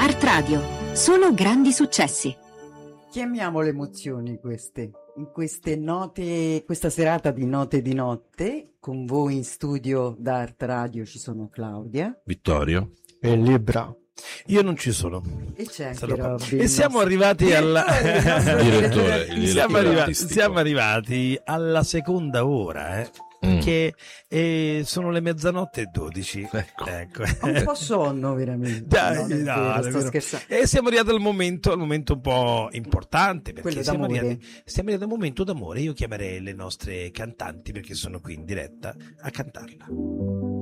Art Radio, solo grandi successi. Chiamiamo le emozioni queste, in queste note, questa serata di Note di Notte. Con voi in studio da Art Radio ci sono Claudia, Vittorio e Libra. Io non ci sono. e c'è anche Robby. E siamo arrivati alla direttore siamo arrivati alla seconda ora, che sono le 00:12. Ecco. Un po' sonno veramente. Dai, non è no, vero, è sto vero. scherzando. E siamo arrivati al momento un po' importante, perché Quello siamo d'amore. arrivati al momento d'amore. Io chiamerei le nostre cantanti, perché sono qui in diretta, a cantarla.